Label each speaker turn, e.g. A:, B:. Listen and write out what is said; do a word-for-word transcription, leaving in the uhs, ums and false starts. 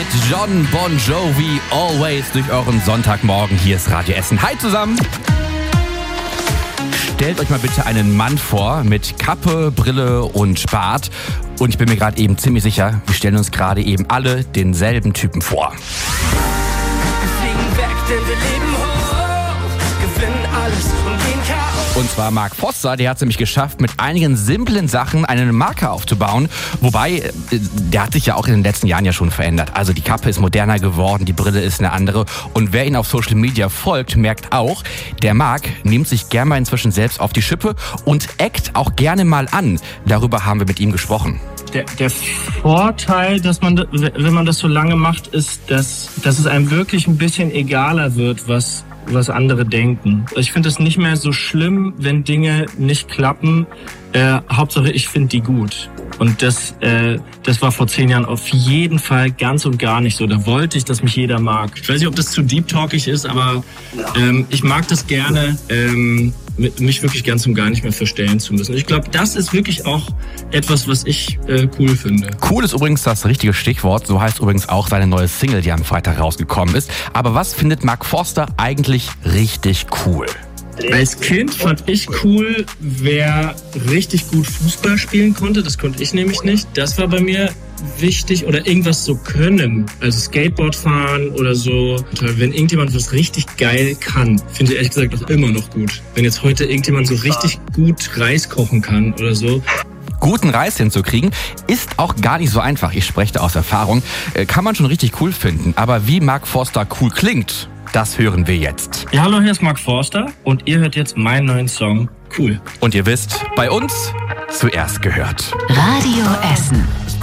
A: mit Jon Bon Jovi, Always durch euren Sonntagmorgen. Hier ist Radio Essen. Hi zusammen! Stellt euch mal bitte einen Mann vor mit Kappe, Brille und Bart. Und ich bin mir gerade eben ziemlich sicher, wir stellen uns gerade eben alle denselben Typen vor.
B: Wir fliegen weg, denn wir leben hoch, gewinnen alles und gehen Chaos.
A: Und zwar Mark Forster, der hat es nämlich geschafft, mit einigen simplen Sachen eine Marke aufzubauen. Wobei, der hat sich ja auch in den letzten Jahren ja schon verändert. Also die Kappe ist moderner geworden, die Brille ist eine andere. Und wer ihn auf Social Media folgt, merkt auch, der Mark nimmt sich gerne mal inzwischen selbst auf die Schippe und eckt auch gerne mal an. Darüber haben wir mit ihm gesprochen.
C: Der, der Vorteil, dass man, wenn man das so lange macht, ist, dass, dass es einem wirklich ein bisschen egaler wird, was was andere denken. Ich finde es nicht mehr so schlimm, wenn Dinge nicht klappen. Äh, Hauptsache, ich finde die gut. Und das, äh, das war vor zehn Jahren auf jeden Fall ganz und gar nicht so. Da wollte ich, dass mich jeder mag. Ich weiß nicht, ob das zu deep-talkig ist, aber ähm, ich mag das gerne, ähm, mich wirklich ganz und gar nicht mehr verstellen zu müssen. Ich glaube, das ist wirklich auch etwas, was ich äh, cool finde.
A: Cool ist übrigens das richtige Stichwort. So heißt übrigens auch seine neue Single, die am Freitag rausgekommen ist. Aber was findet Mark Forster eigentlich richtig cool?
C: Als Kind fand ich cool, wer richtig gut Fußball spielen konnte. Das konnte ich nämlich nicht. Das war bei mir wichtig. Oder irgendwas so können. Also Skateboard fahren oder so. Wenn irgendjemand was richtig geil kann, finde ich ehrlich gesagt auch immer noch gut. Wenn jetzt heute irgendjemand so richtig gut Reis kochen kann oder so.
A: Guten Reis hinzukriegen, ist auch gar nicht so einfach. Ich spreche da aus Erfahrung. Kann man schon richtig cool finden. Aber wie Mark Forster cool klingt, das hören wir jetzt.
C: Ja, hallo, hier ist Mark Forster und ihr hört jetzt meinen neuen Song Cool.
A: Und ihr wisst, bei uns zuerst gehört.
D: Radio Essen.